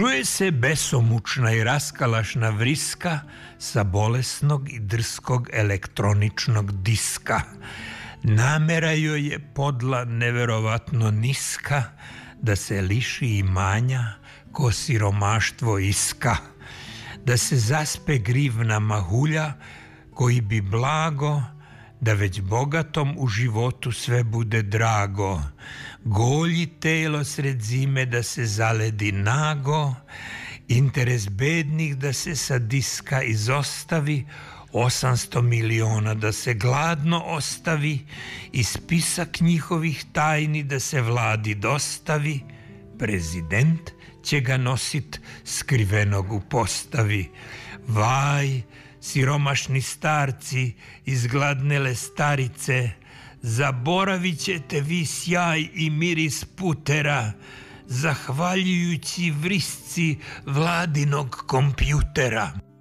Čuje se besomučna i raskalašna vriska sa bolesnog i drskog elektroničnog diska. Namera joj je podla neverovatno niska, da se liši imanja ko siromaštvo iska, da se zaspe grivna mahulja koji bi blago, da već bogatom u životu sve bude drago, golji telo sred zime da se zaledi nago, interes bednih da se sa diska izostavi, 800 miliona da se gladno ostavi i spisak njihovih tajni da se vladi dostavi, prezident će ga nosit skrivenog u postavi. Vaj, siromašni starci, izgladnele starice, zaboravit ćete vi sjaj i miris putera, zahvaljujući vrisci vladinog kompjutera.